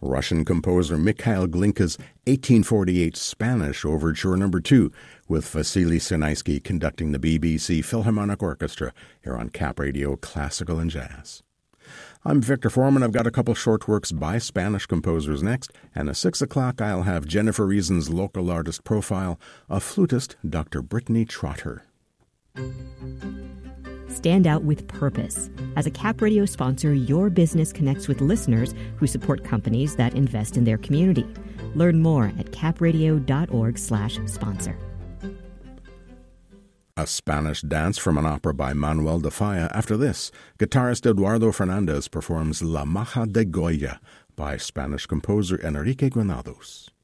Russian composer Mikhail Glinka's 1848 Spanish Overture No. 2, with Vasily Sinaisky conducting the BBC Philharmonic Orchestra here on Cap Radio Classical and Jazz. I'm Victor Foreman. I've got a couple short works by Spanish composers next, and at 6 o'clock I'll have Jennifer Reason's local artist profile, a flutist, Dr. Brittany Trotter. Stand out with purpose. As a Cap Radio sponsor, your business connects with listeners who support companies that invest in their community. Learn more at capradio.org/sponsor. A Spanish dance from an opera by Manuel de Falla. After this, guitarist Eduardo Fernandez performs La Maja de Goya by Spanish composer Enrique Granados.